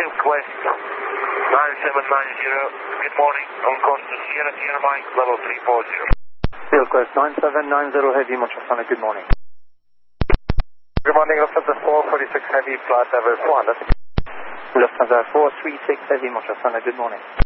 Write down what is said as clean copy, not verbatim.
Silkwest 9790, good morning, on course to Sierra Sierra Mike, level 340. Silkwest 9790 Heavy, Montreal, good morning. Good morning, Lufthansa 446 Heavy, flight level 400. Lufthansa 436 Heavy, Montreal, good morning.